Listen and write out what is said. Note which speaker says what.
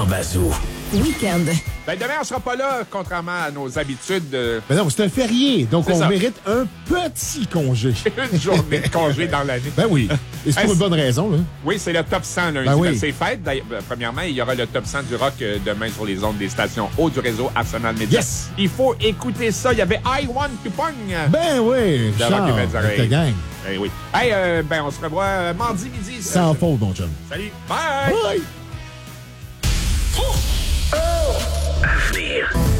Speaker 1: Jean Bazou.
Speaker 2: Week-end.
Speaker 3: Ben demain, on sera pas là, contrairement à nos habitudes.
Speaker 4: Ben non, c'est un férié, donc
Speaker 3: C'est
Speaker 4: on
Speaker 3: ça.
Speaker 4: mérite un petit congé.
Speaker 3: Une journée de congé dans l'année.
Speaker 4: Ben oui. Et c'est pour une bonne raison, là.
Speaker 3: Oui, c'est le top 100 lundi.
Speaker 4: Ben oui.
Speaker 3: C'est fête. D'ailleurs, premièrement, il y aura le top 100 du rock demain sur les ondes des stations haut du réseau Arsenal Media.
Speaker 4: Yes!
Speaker 3: Il faut écouter ça. Il y avait I Want to Pong.
Speaker 4: Ben oui,
Speaker 3: De
Speaker 4: Charles,
Speaker 3: Rock et Belles
Speaker 4: avec ta
Speaker 3: Oreilles.
Speaker 4: gang.
Speaker 3: Ben oui. Hey, ben on se revoit mardi midi.
Speaker 4: Sans faute, mon chum.
Speaker 3: Salut. Bye!
Speaker 4: Bye!
Speaker 1: Avenir.